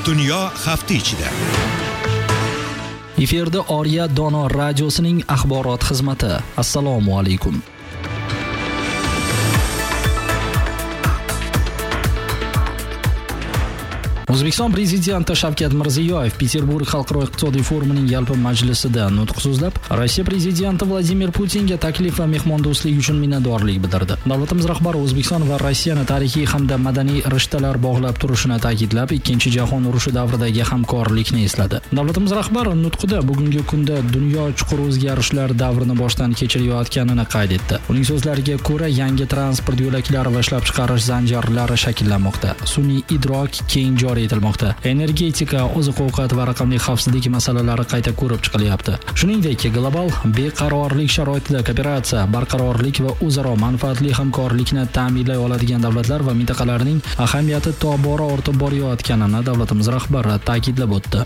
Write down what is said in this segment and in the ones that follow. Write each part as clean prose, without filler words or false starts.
Dunyo hafta ichida. Efirda Oriya Dono radiosining axborot xizmati. Assalomu alaykum. O'zbekiston prezidenti Shavkat Mirziyoyev Peterburg xalqaro iqtisodiy forumining yalpi majlisida nutq so'zlab, Rossiya prezidenti Vladimir Putinga taklif va mehmondo'stlik uchun minnatdorlik bildirdi. Davlatimiz rahbari O'zbekiston va Rossiyani tarixiy hamda madaniy rishtalar bog'lab turishini ta'kidlab, Ikkinchi jahon urushi davridagi hamkorlikni esladi. Davlatimiz rahbari nutqida bugungi kunda dunyo chuqur o'zgarishlar davrini boshdan kechirayotganini qayd etdi. Uning so'zlariga ko'ra, yangi transport yo'laklari va ishlab chiqarish zanjirlari shakllanmoqda. Sun'iy idrok keng joriy etilmoqda. Energetika, oziq-ovqat va raqamli xavfsizlik masalalari qayta ko'rib chiqilyapti. Shuningdek, global beqarorlik sharoitida kooperatsiya, barqarorlik va o'zaro manfaatli hamkorlikni ta'minlay oladigan davlatlar va mintaqalarning ahamiyati tobora ortib borayotganini davlatimiz rahbari ta'kidlab o'tdi.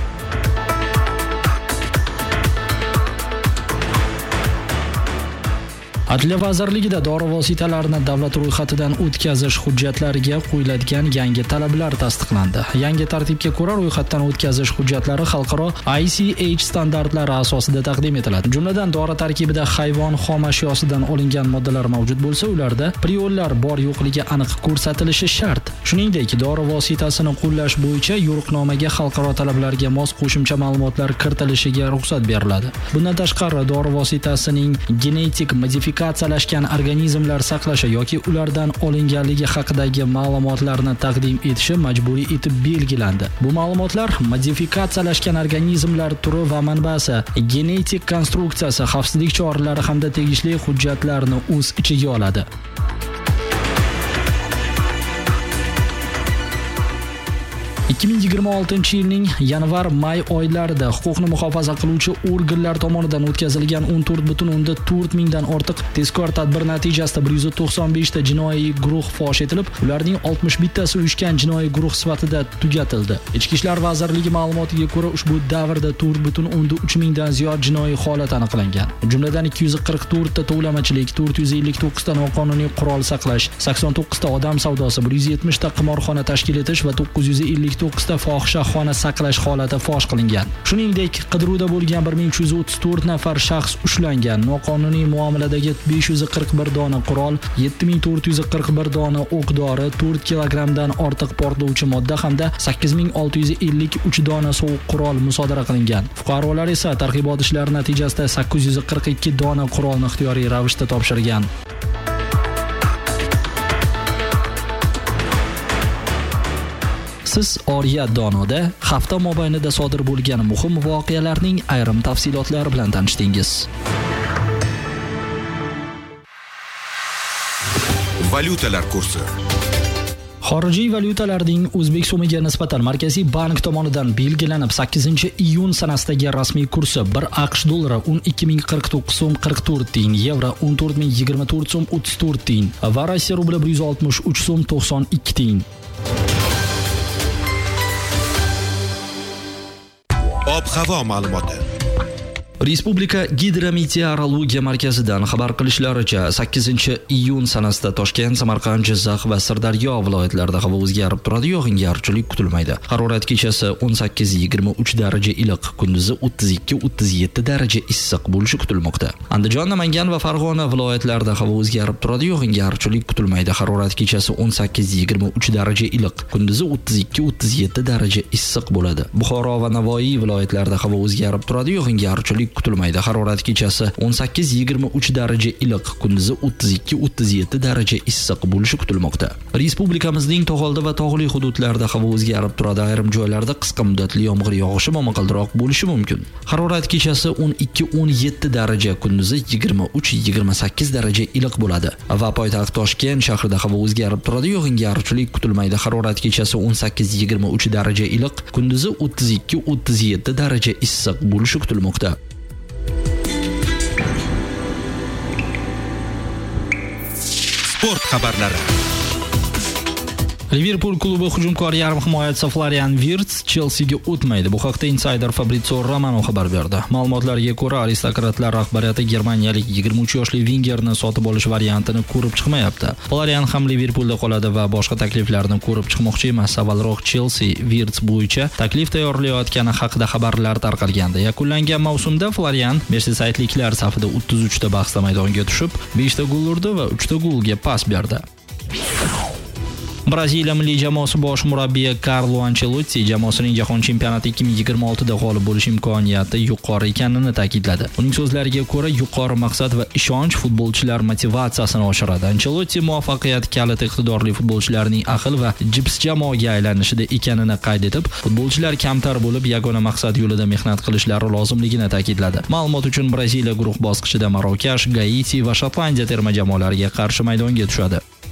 Adliya vazirligida dori vositalarini davlat ro'yxatidan o'tkazish hujjatlariga qo'yiladigan yangi talablar tasdiqlandi. Yangi tartibga ko'ra ro'yxatdan o'tkazish hujjatlari xalqaro ICH standartlari asosida taqdim etiladi. Jumladan, dori tarkibida hayvon xomashyosidan olingan moddalar mavjud bo'lsa, ularda priollar bor yo'qligi aniq ko'rsatilishi shart. Shuningdek, dori vositasini qo'llash bo'yicha yo'riqnomaga xalqaro talablarga mos qo'shimcha ma'lumotlar kiritilishiga ruxsat beriladi. Bundan tashqari, dori vositasining genetik modifikatsiyalashgan organizmlar saqlashi yoki ulardan olinganligi haqidagi ma'lumotlarni taqdim etishi majburiy etib belgilandi. Bu ma'lumotlar modifikatsiyalashgan organizmlar turi va manbasi, genetik konstruksiyasi, xavfsizlik choralari hamda tegishli hujjatlarni o'z ichiga oladi. 2026-yilning yanvar-may oylarida huquqni muhofaza qiluvchi organlar tomonidan o'tkazilgan 14,4 mingdan ortiq tezkor tadbir natijasida 195 ta jinoiy guruh fosh etilib, ularning 61 tasi uyushgan jinoiy guruh sifatida tugatildi. Ichki ishlar vazirligi ma'lumotiga ko'ra, ushbu davrda 4,3 mingdan ziyod jinoiy holat aniqlangan. Jumladan 244 ta tovlamachilik, 459 ta noqonuniy qurol saqlash, 89 ta odam savdosi, 170 ta qimorxona tashkil etish va 959 ta fohishaxona saqlash holati fosh qilingan. Shuningdek, qidiruvda bo'lgan 1334 nafar shaxs ushlangan. Noqonuniy muomaladagi 541 dona qurol, 7441 dona o'q-dori, 4 kilogramdan ortiq portlovchi modda hamda 8653 dona sovuq qurol musodara qilingan. Fuqarolar esa targ'ibot ishlari natijasida 842 dona qurolni ixtiyoriy ravishda topshirgan. Siz Oriya Donoda hafta mobaynida sodir bo'lgan muhim voqealarning ayrim tafsilotlari bilan tanishdingiz. Valyutalar kursi. Xorijiy valyutalarning o'zbek so'miga nisbatan Markaziy bank tomonidan belgilanib 8-iyun sanasidagi rasmiy kursi 1 AQSh dollari 12049 so'm 44 tiyin, yevro 14024 so'm 34 tiyin va Rossiya rubli 163 so'm 92 tiyin. Ob-havo ma'lumoti. Respublika gidrometeorologiya markazidan xabar qilishlaricha 8-iyun sanasida Toshkent, Samarqand, Jizzax va Sirdaryo viloyatlarida havo o'zgarib turadi, yog'ingarchilik kutilmaydi. Harorat kechasi 18-23 daraja iliq, kunduzi 32-37 daraja issiq bo'lishi kutilmoqda. Andijon, Namangan va Farg'ona viloyatlarida havo o'zgarib turadi, yog'ingarchilik kutilmaydi. Harorat kechasi 18-23 daraja iliq, kunduzi 32-37 daraja issiq bo'ladi. Buxoro va Navoiy viloyatlarida havo o'zgarib turadi, yog'ingarchilik kutilmaydi. Harorat kechasi 18-23 daraja iliq, kunduzi 32-37 daraja issiq bo'lishi kutilmoqda. Respublikamizning tog'oldi va tog'li hududlarida havo o'zgarib turadi. Ayrim joylarda qisqa muddatli yomg'ir yog'ishi momaqaldiroq bo'lishi mumkin. Harorat kechasi 12-17 daraja, kunduzi 23-28 daraja iliq bo'ladi. Va poytaxt Toshkent shahrida havo o'zgarib turadi, yog'ingarchilik kutilmaydi. Harorat kechasi 18-23 daraja iliq, kunduzi 32-37 daraja issiq bo'lishi kutilmoqda. Sport xabarlari. Liverpool klubi hujumkor yarim himoyachisi Florian Wirtz Chelsea ga o'tmaydi. Bu haqda insider Fabrizio Romano xabar berdi. Ma'lumotlarga ko'ra, aristokratlar rahbariyati germaniyalik 23 yoshli Wingerni sotib olish variantini ko'rib chiqmayapti. Florian ham Liverpoolda qoladi va boshqa takliflarni ko'rib chiqmoqchi emas. Avvalroq Chelsea Wirtz bo'yicha taklif tayyorlayotgani haqida xabarlar tarqalgandi. Yakunlangan mavsumda Florian Merseysaytliklar safida 33 ta bahsda maydonga tushib, 5 ta gol urdi va 3 ta golga pas berdi. Braziliya milliy jamoasi bosh murabbiyi Carlo Ancelotti jamoasining jahon chempionati 2026 da g'olib bo'lish imkoniyati yuqori ekanini ta'kidladi. Uning so'zlariga ko'ra, yuqori maqsad va ishonch futbolchilar motivatsiyasini oshiradi. Ancelotti muvaffaqiyat kaliti iqtidorli futbolchilarning aql va jips jamoaga aylanishida ekanini qayd etib, futbolchilar kamtar bo'lib, yagona maqsad yo'lida mehnat qilishlari lozimligini ta'kidladi. Ma'lumot uchun Braziliya guruh bosqichida Marokash, Gaiti va Shotlandiya terma jamoalariga qarshi maydonga tushadi.